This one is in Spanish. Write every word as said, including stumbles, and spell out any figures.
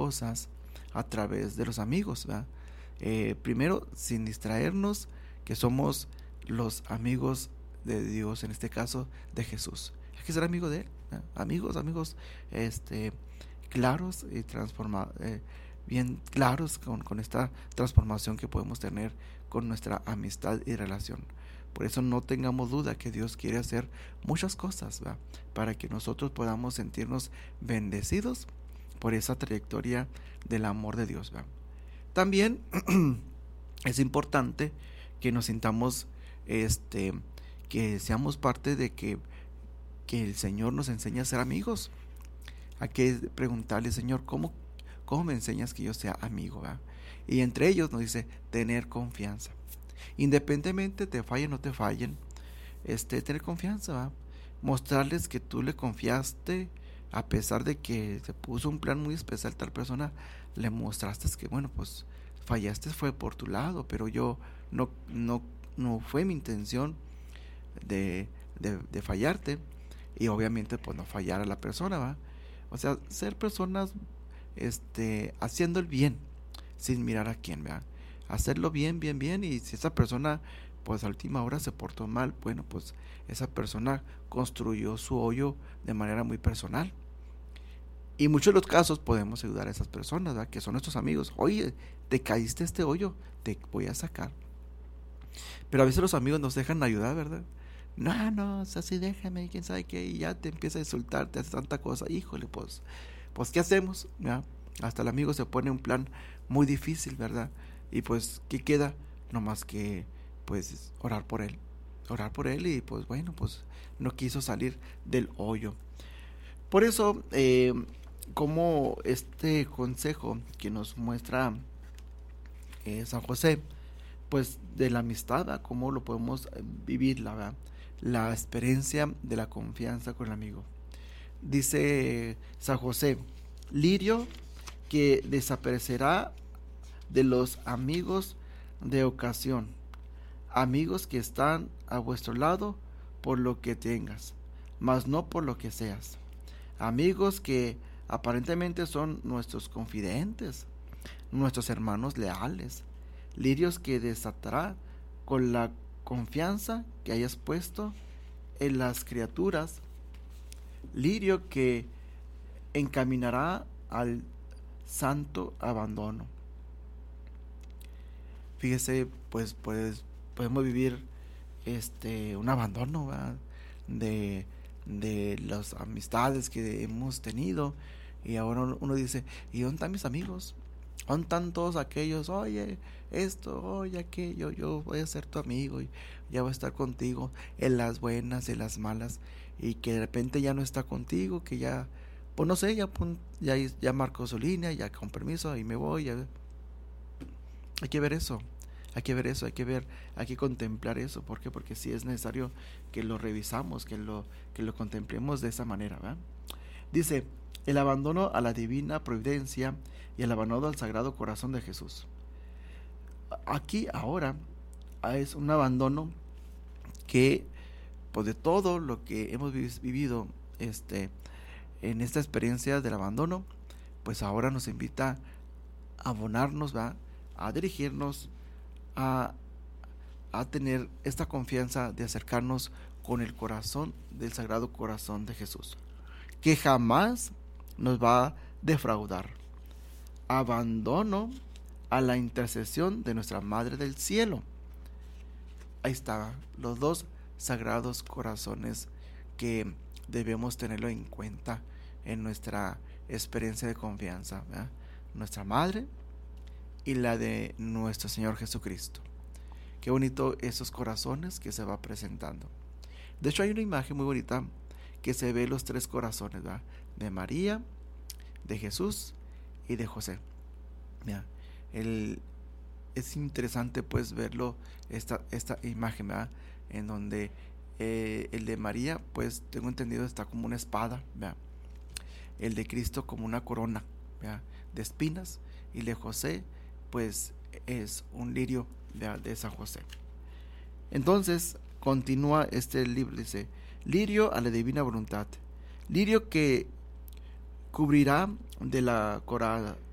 cosas a través de los amigos, ¿verdad? Eh, primero, sin distraernos, que somos los amigos de Dios, en este caso de Jesús. Hay que ser amigo de Él, ¿verdad? Amigos, amigos, este, claros y transformados, eh, bien claros con, con esta transformación que podemos tener con nuestra amistad y relación. Por eso no tengamos duda que Dios quiere hacer muchas cosas, ¿verdad? Para que nosotros podamos sentirnos bendecidos por esa trayectoria del amor de Dios, ¿verdad? También es importante que nos sintamos, este, que seamos parte de que, que el Señor nos enseñe a ser amigos. Hay que preguntarle, Señor, ¿cómo, cómo me enseñas que yo sea amigo, ¿verdad? Y entre ellos nos dice tener confianza. Independientemente te fallen o no te fallen, este, tener confianza, ¿verdad? Mostrarles que tú le confiaste, a pesar de que se puso un plan muy especial tal persona, le mostraste que, bueno, pues fallaste fue por tu lado, pero yo no, no, no fue mi intención de, de, de fallarte, y obviamente pues no fallar a la persona, ¿va? O sea, ser personas, este, haciendo el bien, sin mirar a quién, ¿verdad? Hacerlo bien, bien, bien, y si esa persona pues a última hora se portó mal, bueno, pues esa persona construyó su hoyo de manera muy personal. Y en muchos de los casos podemos ayudar a esas personas, ¿verdad? Que son nuestros amigos. Oye, te caíste este hoyo, te voy a sacar. Pero a veces los amigos nos dejan ayudar, ¿verdad? No, no, o sea, sí, déjame, quién sabe qué, y ya te empieza a insultar, te hace tanta cosa. Híjole, pues, pues, ¿qué hacemos? ¿Verdad? Hasta el amigo se pone un plan muy difícil, ¿verdad? Y pues, ¿qué queda? No más que, pues, orar por él. Orar por él y, pues, bueno, pues, no quiso salir del hoyo. Por eso, eh, como este consejo que nos muestra eh, San José, pues de la amistad, ¿verdad? Cómo lo podemos vivir, la verdad, la experiencia de la confianza con el amigo. Dice San José: lirio que desaparecerá de los amigos de ocasión, amigos que están a vuestro lado por lo que tengas, mas no por lo que seas, amigos que aparentemente son nuestros confidentes, nuestros hermanos leales, lirios que desatará con la confianza que hayas puesto en las criaturas, lirio que encaminará al santo abandono. Fíjese, pues, pues podemos vivir este un abandono, ¿verdad? de de las amistades que hemos tenido, y ahora uno dice, ¿y dónde están mis amigos? ¿Dónde están todos aquellos? Oye, esto, oye, aquello, yo voy a ser tu amigo y ya voy a estar contigo en las buenas, en las malas, y que de repente ya no está contigo, que ya, pues no sé, ya, ya, ya marcó su línea, ya con permiso, y me voy. Ya. Hay que ver eso, hay que ver eso, hay que ver, hay que contemplar eso. ¿Por qué? Porque sí es necesario que lo revisamos, que lo, que lo contemplemos de esa manera, ¿verdad? Dice, el abandono a la divina providencia y el abandono al sagrado corazón de Jesús. Aquí ahora es un abandono que, pues, de todo lo que hemos vivido este, en esta experiencia del abandono, pues ahora nos invita a abonarnos, ¿va? A dirigirnos, a, a tener esta confianza de acercarnos con el corazón del Sagrado Corazón de Jesús, que jamás nos va a defraudar. Abandono a la intercesión de nuestra Madre del Cielo. Ahí está, los dos sagrados corazones que debemos tenerlo en cuenta en nuestra experiencia de confianza, ¿verdad? Nuestra Madre y la de nuestro Señor Jesucristo. Qué bonito esos corazones que se va presentando. De hecho, hay una imagen muy bonita que se ve los tres corazones, ¿verdad? De María, de Jesús y de José. Mira, el, es interesante pues verlo, esta, esta imagen, ¿verdad? En donde eh, el de María, pues tengo entendido, está como una espada, ¿verdad? El de Cristo como una corona, ¿verdad? De espinas, y el de José pues es un lirio, ¿verdad? De San José. Entonces continúa este libro, dice, lirio a la divina voluntad, lirio que cubrirá de la cora,